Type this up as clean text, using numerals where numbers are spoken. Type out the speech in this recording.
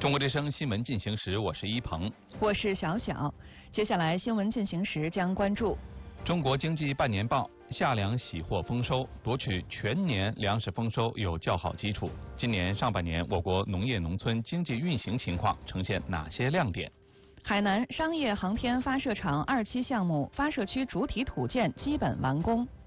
中国之声新闻进行时，我是一鹏， 我是小小。接下来新闻进行时将关注中国经济半年报，夏粮喜获丰收，夺取全年粮食丰收有较好基础。今年上半年，我国农业农村经济运行情况呈现哪些亮点？ 海南商业航天发射场2期项目发射区主体土建基本完工。